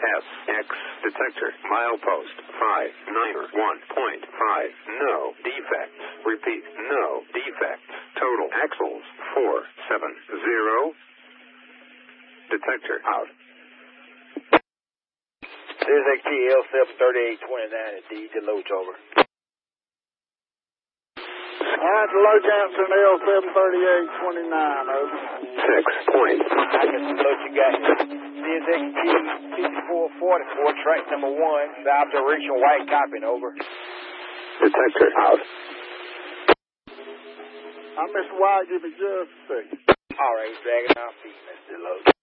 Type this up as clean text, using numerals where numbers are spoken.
SX detector. Milepost 591.5. No defects. Repeat, no defects. Total axles 470. Detector out. This is XT L73829 at D. The load's over. Alright, the load Johnson L73829, over. 6 point. I can load you got. This is XT 5444, track number 1, south direction, white copy, over. Detector out. Mr. White, give me just a second. Alright, dragging our feet, Mr. Load.